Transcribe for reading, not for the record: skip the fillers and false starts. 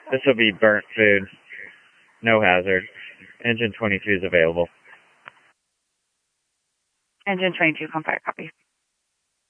This will be burnt food. No hazard. Engine 22 is available. Engine 22, come fire, copy.